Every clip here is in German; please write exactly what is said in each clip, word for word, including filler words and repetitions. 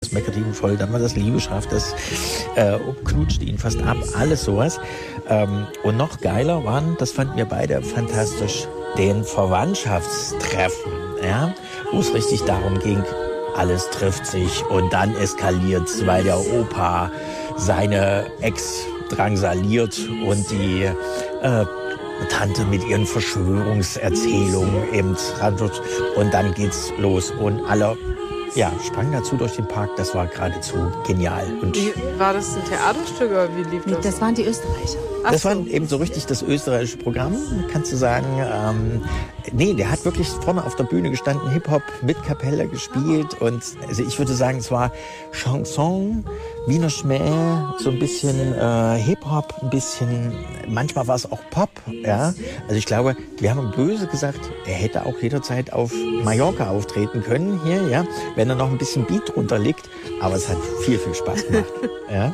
das meckert ihn voll, dann war das Liebe schafft, das äh, knutscht ihn fast ab, alles sowas. Ähm, und noch geiler waren, das fanden wir beide fantastisch, den Verwandtschaftstreffen, ja, wo es richtig darum ging, alles trifft sich und dann eskaliert's, weil der Opa seine Ex drangsaliert und die äh, Tante mit ihren Verschwörungserzählungen eben und dann geht's los und alle ja, sprangen dazu durch den Park, das war geradezu genial. Und wie, war das ein Theaterstück oder wie lief das? Das waren die Österreicher. Ach das so. war eben so richtig das österreichische Programm, kannst du sagen. Ähm, nee, der hat wirklich vorne auf der Bühne gestanden, Hip-Hop mit Kapelle gespielt und also ich würde sagen, es war Chanson, Wiener Schmäh, so ein bisschen äh, Hip-Hop, ein bisschen, manchmal war es auch Pop, ja. Also ich glaube, wir haben böse gesagt, er hätte auch jederzeit auf Mallorca auftreten können hier, ja, wenn da noch ein bisschen Beat drunter liegt, aber es hat viel, viel Spaß gemacht, ja.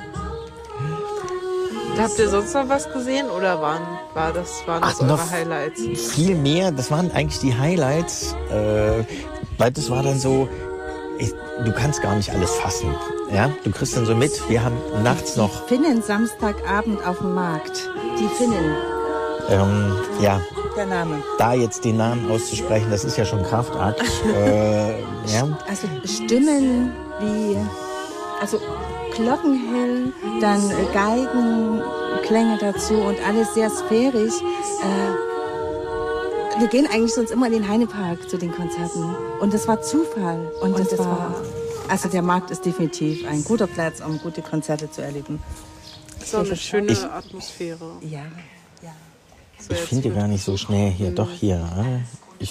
Habt ihr sonst noch was gesehen oder waren, war das, waren das Ach, eure Highlights? Viel mehr, das waren eigentlich die Highlights, äh, weil das war dann so, ich, du kannst gar nicht alles fassen. Ja, du kriegst dann so mit, wir haben nachts die noch... Finnen Samstagabend auf dem Markt. Die Finnen. Ähm, ja. Der Name. Da jetzt den Namen auszusprechen, das ist ja schon Kraftakt. äh, ja. Also Stimmen wie... Also glockenhell, dann Geigenklänge dazu und alles sehr sphärisch. Äh, wir gehen eigentlich sonst immer in den Heinepark zu den Konzerten. Und das war Zufall. Und, und das, das war... war Also der Markt ist definitiv ein guter Platz, um gute Konzerte zu erleben. So eine schöne ich, Atmosphäre. Ja, ja. So, ich finde gar nicht so schnell hier, doch hier. Ich,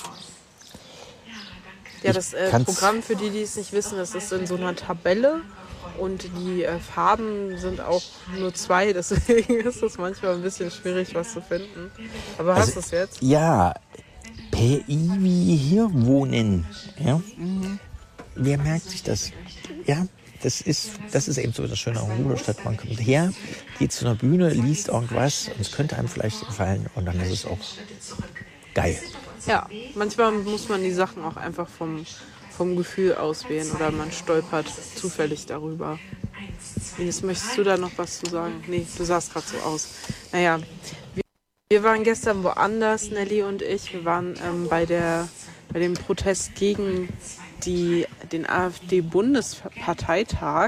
ja, das äh, Programm, für die, die es nicht wissen, das ist in so einer Tabelle und die äh, Farben sind auch nur zwei, deswegen ist es manchmal ein bisschen schwierig, was zu finden. Aber also, hast du es jetzt? Ja, P I wie hier wohnen. Ja. Mhm. Wer merkt sich das? Ja, das ist, das ist eben so das Schöne an Rudolstadt. Man kommt her, geht zu einer Bühne, liest irgendwas und es könnte einem vielleicht gefallen und dann ist es auch geil. Ja, manchmal muss man die Sachen auch einfach vom, vom Gefühl auswählen oder man stolpert zufällig darüber. Ines, möchtest du da noch was zu sagen? Nee, du sahst gerade so aus. Naja, wir, wir waren gestern woanders, Nelly und ich. Wir waren ähm, bei, der, bei dem Protest gegen die, den AfD-Bundesparteitag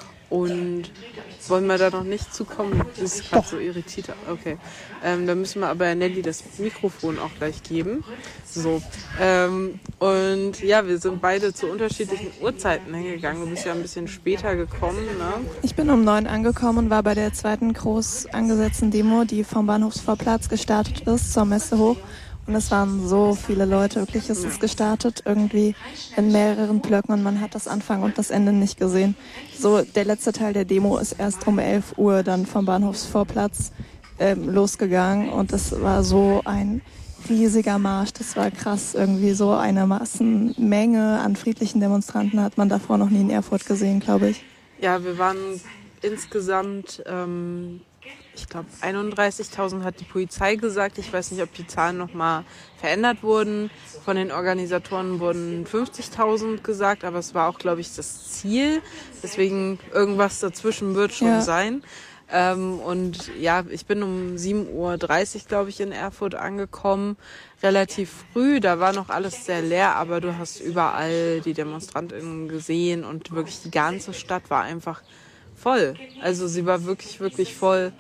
und wollen wir da noch nicht zukommen? Das ist gerade so irritiert. Okay. Ähm, dann müssen wir aber Nelly das Mikrofon auch gleich geben. So. Ähm, und ja, wir sind beide zu unterschiedlichen Uhrzeiten hingegangen. Du bist ja ein bisschen später gekommen, ne? Ich bin um neun angekommen und war bei der zweiten groß angesetzten Demo, die vom Bahnhofsvorplatz gestartet ist, zur Messe hoch. Und es waren so viele Leute, wirklich, es ist gestartet irgendwie in mehreren Blöcken und man hat das Anfang und das Ende nicht gesehen. So, der letzte Teil der Demo ist erst um elf Uhr dann vom Bahnhofsvorplatz ähm, losgegangen und es war so ein riesiger Marsch, das war krass, irgendwie so eine Massenmenge an friedlichen Demonstranten hat man davor noch nie in Erfurt gesehen, glaube ich. Ja, wir waren insgesamt... Ähm Ich glaube, einunddreißigtausend hat die Polizei gesagt. Ich weiß nicht, ob die Zahlen nochmal verändert wurden. Von den Organisatoren wurden fünfzigtausend gesagt, aber es war auch, glaube ich, das Ziel. Deswegen irgendwas dazwischen wird schon ja. sein. Ähm, und ja, ich bin um sieben Uhr dreißig, glaube ich, in Erfurt angekommen. Relativ früh, da war noch alles sehr leer, aber du hast überall die DemonstrantInnen gesehen und wirklich die ganze Stadt war einfach voll. Also sie war wirklich, wirklich voll.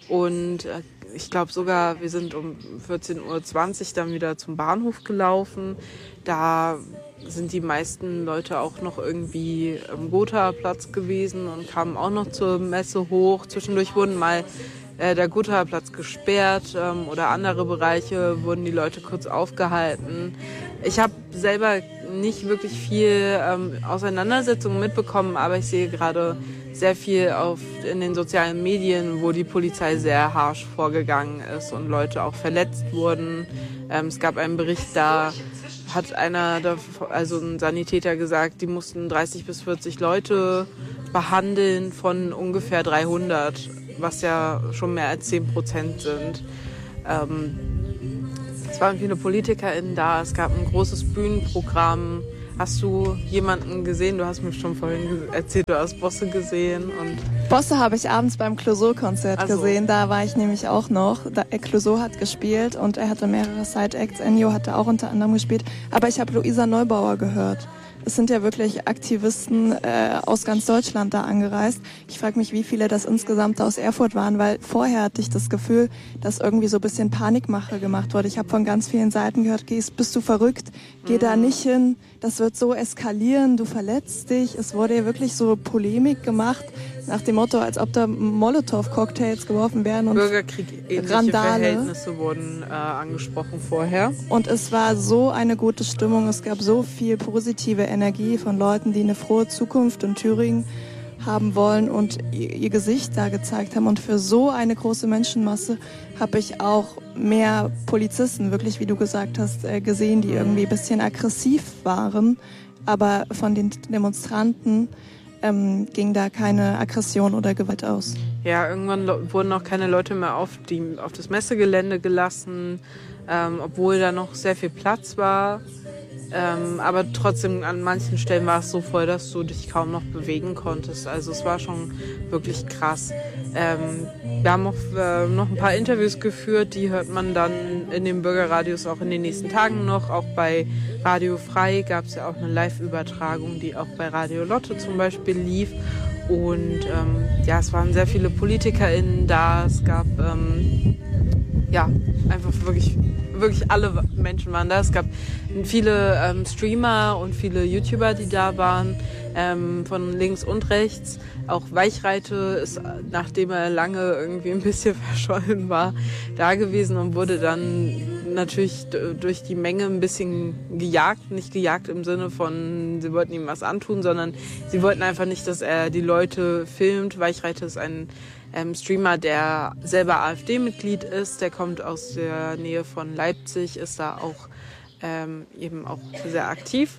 Und ich glaube sogar, wir sind um vierzehn Uhr zwanzig dann wieder zum Bahnhof gelaufen. Da sind die meisten Leute auch noch irgendwie am Gotha-Platz gewesen und kamen auch noch zur Messe hoch. Zwischendurch wurden mal äh, der Gotha-Platz gesperrt ähm, oder andere Bereiche wurden die Leute kurz aufgehalten. Ich habe selber nicht wirklich viel ähm, Auseinandersetzungen mitbekommen, aber ich sehe gerade sehr viel auf, in den sozialen Medien, wo die Polizei sehr harsch vorgegangen ist und Leute auch verletzt wurden. Ähm, es gab einen Bericht, da hat einer, also ein Sanitäter gesagt, die mussten dreißig bis vierzig Leute behandeln von ungefähr dreihundert, was ja schon mehr als zehn Prozent sind. Ähm, es waren viele PolitikerInnen da, es gab ein großes Bühnenprogramm, Hast du jemanden gesehen? Du hast mir schon vorhin erzählt, du hast Bosse gesehen. Und Bosse habe ich abends beim Clouseau-Konzert Ach so. gesehen. Da war ich nämlich auch noch. Da, äh, Clouseau hat gespielt und er hatte mehrere Side-Acts. Ennio hatte auch unter anderem gespielt. Aber ich habe Luisa Neubauer gehört. Es sind ja wirklich Aktivisten äh, aus ganz Deutschland da angereist. Ich frage mich, wie viele das insgesamt aus Erfurt waren, weil vorher hatte ich das Gefühl, dass irgendwie so ein bisschen Panikmache gemacht wurde. Ich habe von ganz vielen Seiten gehört, gehst, bist du verrückt, geh mhm. da nicht hin, das wird so eskalieren, du verletzt dich. Es wurde ja wirklich so Polemik gemacht, nach dem Motto, als ob da Molotow-Cocktails geworfen werden. Und Bürgerkrieg-ähnliche Randale. Verhältnisse wurden äh, angesprochen vorher. Und es war so eine gute Stimmung, es gab so viel positive Energie von Leuten, die eine frohe Zukunft in Thüringen haben wollen und ihr Gesicht da gezeigt haben. Und für so eine große Menschenmasse habe ich auch mehr Polizisten, wirklich, wie du gesagt hast, gesehen, die irgendwie ein bisschen aggressiv waren. Aber von den Demonstranten ähm, ging da keine Aggression oder Gewalt aus. Ja, irgendwann wurden auch keine Leute mehr auf, die, auf das Messegelände gelassen, ähm, obwohl da noch sehr viel Platz war. Ähm, aber trotzdem an manchen Stellen war es so voll, dass du dich kaum noch bewegen konntest. Also es war schon wirklich krass. Ähm, wir haben auch äh, noch ein paar Interviews geführt, die hört man dann in den Bürgerradios auch in den nächsten Tagen noch. Auch bei Radio Frei gab es ja auch eine Live-Übertragung, die auch bei Radio Lotte zum Beispiel lief. Und ähm, ja, es waren sehr viele PolitikerInnen da. Es gab ähm, ja einfach wirklich wirklich alle Menschen waren da. Es gab viele ähm, Streamer und viele YouTuber, die da waren, ähm, von links und rechts. Auch Weichreite ist, nachdem er lange irgendwie ein bisschen verschollen war, da gewesen und wurde dann natürlich d- durch die Menge ein bisschen gejagt. Nicht gejagt im Sinne von, sie wollten ihm was antun, sondern sie wollten einfach nicht, dass er die Leute filmt. Weichreite ist ein Ähm, Streamer, der selber AfD-Mitglied ist, der kommt aus der Nähe von Leipzig, ist da auch ähm, eben auch sehr aktiv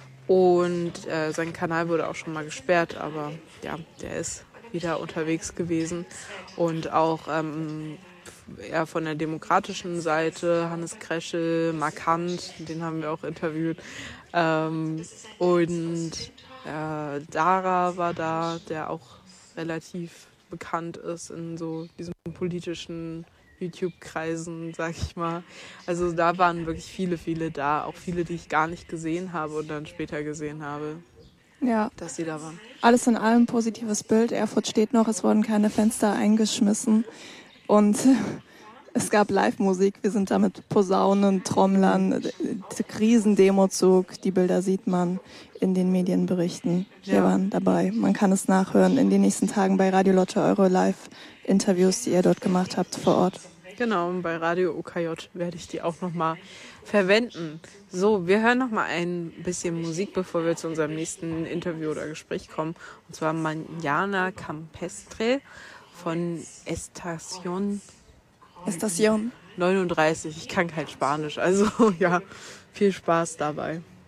und äh, sein Kanal wurde auch schon mal gesperrt, aber ja, der ist wieder unterwegs gewesen und auch ähm, eher von der demokratischen Seite, Hannes Kreschel, Markant, den haben wir auch interviewt ähm, und äh, Dara war da, der auch relativ bekannt ist in so diesen politischen YouTube-Kreisen, sag ich mal. Also da waren wirklich viele, viele da, auch viele, die ich gar nicht gesehen habe und dann später gesehen habe, ja, dass sie da waren. Alles in allem positives Bild. Erfurt steht noch, es wurden keine Fenster eingeschmissen und es gab Live-Musik. Wir sind da mit Posaunen, Trommlern, Riesendemozug. Die Bilder sieht man in den Medienberichten. Wir ja. waren dabei. Man kann es nachhören in den nächsten Tagen bei Radio Lotte, eure Live-Interviews, die ihr dort gemacht habt vor Ort. Genau, und bei Radio O K J werde ich die auch nochmal verwenden. So, wir hören nochmal ein bisschen Musik, bevor wir zu unserem nächsten Interview oder Gespräch kommen. Und zwar Mañana Campestre von Estación Estación neununddreißig. Ich kann kein Spanisch, also ja, viel Spaß dabei.